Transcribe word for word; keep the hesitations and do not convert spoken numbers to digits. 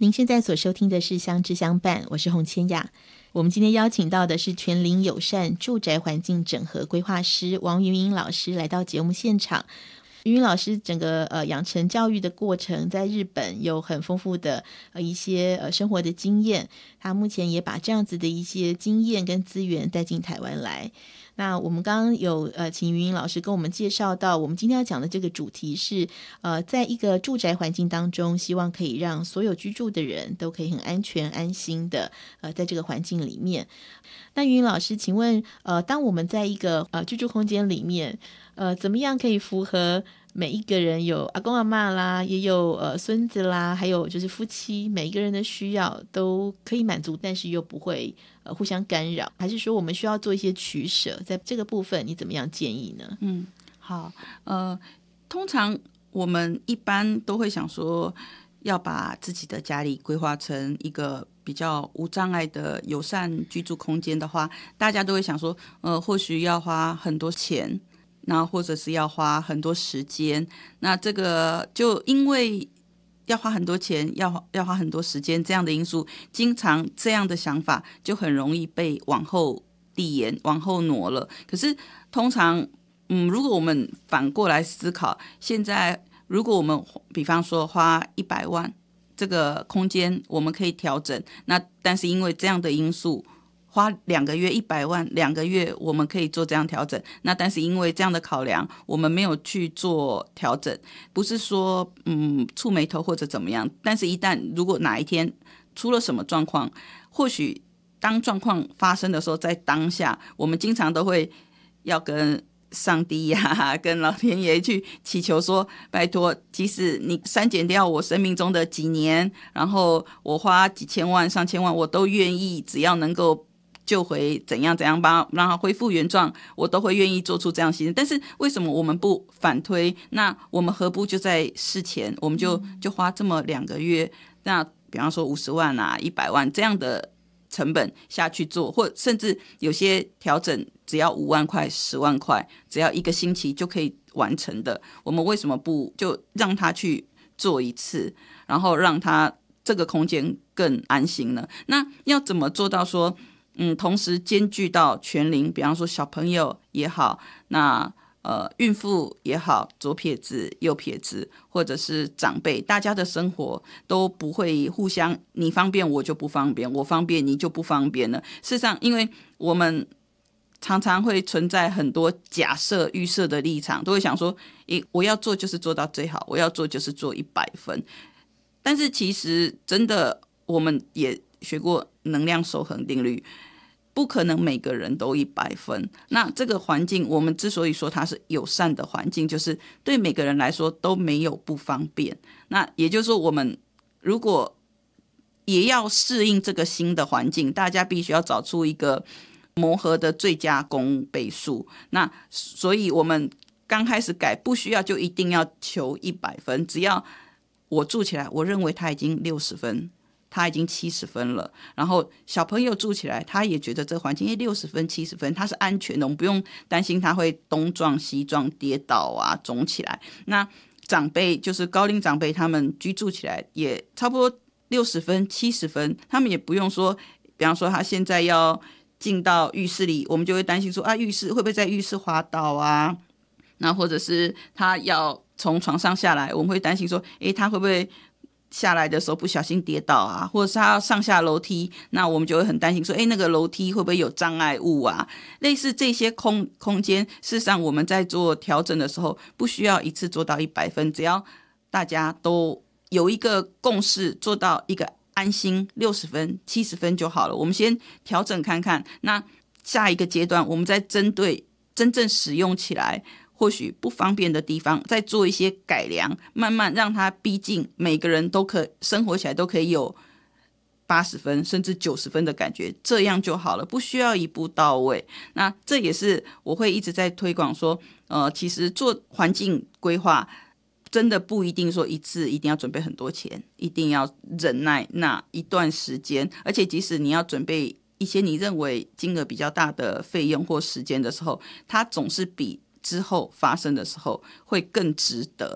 您现在所收听的是相知相伴，我是洪千雅。我们今天邀请到的是全龄友善住宅环境整合规划师王云云老师来到节目现场。云云老师整个呃养成教育的过程，在日本有很丰富的呃一些呃生活的经验，他目前也把这样子的一些经验跟资源带进台湾来。那我们刚刚有呃请云云老师跟我们介绍到，我们今天要讲的这个主题是呃在一个住宅环境当中，希望可以让所有居住的人都可以很安全安心的呃在这个环境里面。那云云老师，请问呃当我们在一个呃居住空间里面，呃怎么样可以符合每一个人，有阿公阿嬷啦，也有呃孙子啦，还有就是夫妻，每一个人的需要都可以满足，但是又不会呃互相干扰，还是说我们需要做一些取舍？在这个部分你怎么样建议呢？ 嗯，好，呃，通常我们一般都会想说，要把自己的家里规划成一个比较无障碍的友善居住空间的话，大家都会想说，呃，或许要花很多钱，那或者是要花很多时间，那这个就因为要花很多钱，要要花很多时间这样的因素，经常这样的想法就很容易被往后递延、往后挪了。可是通常，嗯，如果我们反过来思考，现在如果我们比方说花一百万，这个空间我们可以调整，那但是因为这样的因素，花两个月一百万，两个月我们可以做这样调整。那但是因为这样的考量，我们没有去做调整，不是说嗯触眉头或者怎么样。但是一旦如果哪一天出了什么状况，或许当状况发生的时候，在当下，我们经常都会要跟上帝呀、啊，跟老天爷去祈求说，拜托，即使你删减掉我生命中的几年，然后我花几千万、上千万，我都愿意，只要能够救回怎样怎样帮让它恢复原状，我都会愿意做出这样牺牲。但是为什么我们不反推？那我们何不就在事前，我们就就花这么两个月，那比方说五十万啊、一百万这样的成本下去做，或甚至有些调整只要五万块、十万块，只要一个星期就可以完成的，我们为什么不就让他去做一次，然后让他这个空间更安心呢？那要怎么做到说？嗯，同时兼具到全龄，比方说小朋友也好，那呃孕妇也好，左撇子、右撇子，或者是长辈，大家的生活都不会互相，你方便我就不方便，我方便你就不方便了。事实上，因为我们常常会存在很多假设、预设的立场，都会想说，诶，我要做就是做到最好，我要做就是做一百分。但是其实真的，我们也学过能量守恒定律。不可能每个人都一百分。那这个环境，我们之所以说它是友善的环境，就是对每个人来说都没有不方便。那也就是说，我们如果也要适应这个新的环境，大家必须要找出一个磨合的最佳公倍数。那所以我们刚开始改，不需要就一定要求一百分，只要我住起来，我认为他已经六十分。他已经七十分了，然后小朋友住起来，他也觉得这环境六十分、七十分，他是安全的，我们不用担心他会东撞西撞、跌倒啊、肿起来。那长辈就是高龄长辈，他们居住起来也差不多六十分、七十分，他们也不用说，比方说他现在要进到浴室里，我们就会担心说啊，浴室会不会在浴室滑倒啊？那或者是他要从床上下来，我们会担心说，诶，他会不会下来的时候不小心跌倒啊，或者是他要上下楼梯，那我们就会很担心说，哎，那个楼梯会不会有障碍物啊？类似这些空空间，事实上我们在做调整的时候，不需要一次做到一百分，只要大家都有一个共识，做到一个安心，六十分、七十分就好了。我们先调整看看，那下一个阶段，我们再针对真正使用起来。或许不方便的地方，再做一些改良，慢慢让它逼近每个人都可生活起来都可以有八十分甚至九十分的感觉，这样就好了，不需要一步到位。那这也是我会一直在推广说，呃，其实做环境规划真的不一定说一次一定要准备很多钱，一定要忍耐那一段时间，而且即使你要准备一些你认为金额比较大的费用或时间的时候，它总是比之后发生的时候会更值得。